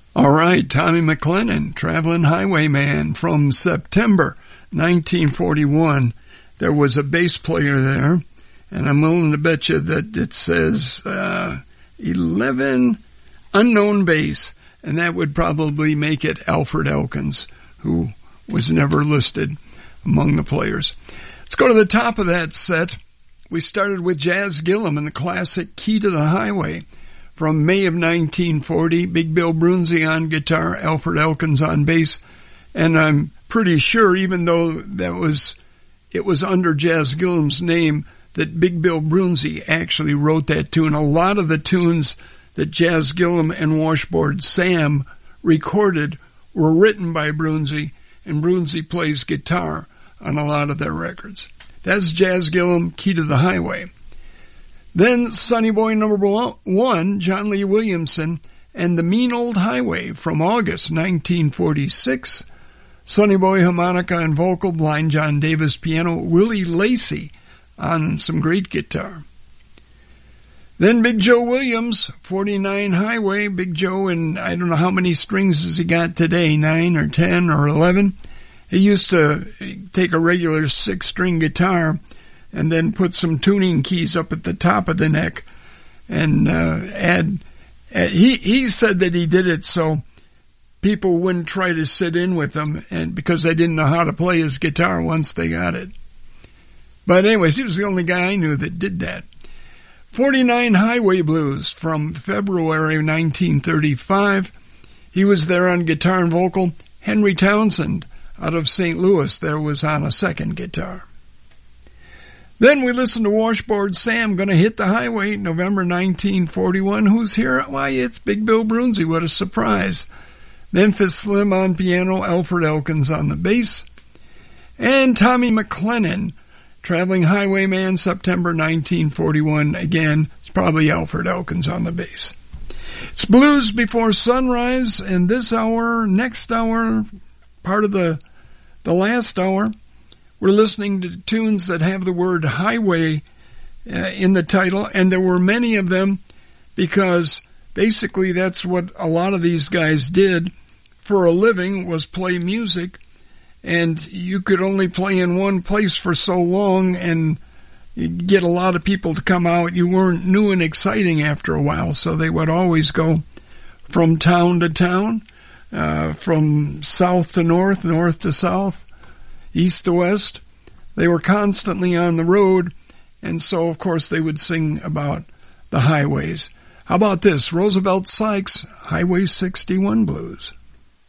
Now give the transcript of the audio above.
All right, Tommy McLennan, Traveling Highwayman from September 1941. There was a bass player there, and I'm willing to bet you that it says 11 unknown bass, and that would probably make it Alfred Elkins, who was never listed among the players. Let's go to the top of that set. We started with Jazz Gillum and the classic Key to the Highway from May of 1940. Big Bill Broonzy on guitar, Alfred Elkins on bass, and I'm pretty sure, even though it was under Jazz Gillum's name, that Big Bill Broonzy actually wrote that tune. A lot of the tunes that Jazz Gillum and Washboard Sam recorded were written by Broonzy, and Broonzy plays guitar on a lot of their records. That's Jazz Gillum, Key to the Highway. Then Sonny Boy number 1, John Lee Williamson, and The Mean Old Highway from August 1946. Sonny Boy harmonica and vocal, Blind John Davis piano, Willie Lacey on some great guitar. Then Big Joe Williams, 49 Highway. Big Joe, and I don't know how many strings has he got today, 9 or 10 or 11. He used to take a regular 6-string guitar and then put some tuning keys up at the top of the neck and he said that he did it so people wouldn't try to sit in with him, and because they didn't know how to play his guitar once they got it. But anyways, he was the only guy I knew that did that. 49 Highway Blues from February 1935. He was there on guitar and vocal. Henry Townsend out of St. Louis there was on a second guitar. Then we listened to Washboard Sam, Gonna Hit the Highway, November 1941. Who's here? Why, it's Big Bill Broonzy. What a surprise. Memphis Slim on piano, Alfred Elkins on the bass. And Tommy McLennan, Traveling Highwayman, September 1941. Again, it's probably Alfred Elkins on the bass. It's Blues Before Sunrise, and this hour, next hour, part of the last hour, we're listening to tunes that have the word highway in the title, and there were many of them because basically that's what a lot of these guys did for a living, was play music, and you could only play in one place for so long and get a lot of people to come out. You weren't new and exciting after a while, so they would always go from town to town, from south to north, north to south, east to west. They were constantly on the road, and so, of course, they would sing about the highways. How about this? Roosevelt Sykes, Highway 61 Blues.